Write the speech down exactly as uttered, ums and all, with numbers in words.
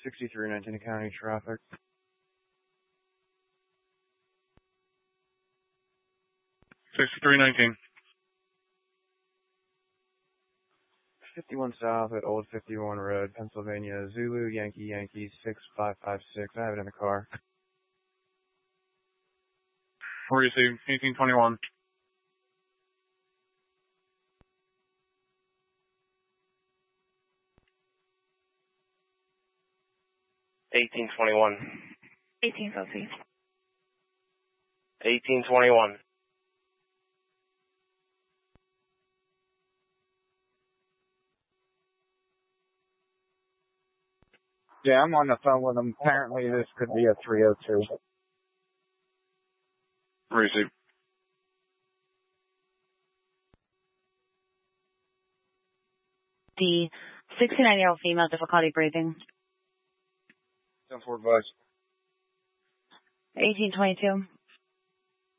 sixty-three nineteen County traffic. sixty-three nineteen. fifty-one South at Old fifty-one Road, Pennsylvania, Zulu, Yankee, Yankee, six five five six. I have it in the car. Received, eighteen twenty-one. eighteen twenty-one. eighteen Sophie. eighteen twenty-one. Yeah, I'm on the phone with him. Apparently this could be a three oh two. Received. The sixty-nine-year-old female, difficulty breathing. ten four advice. eighteen twenty-two.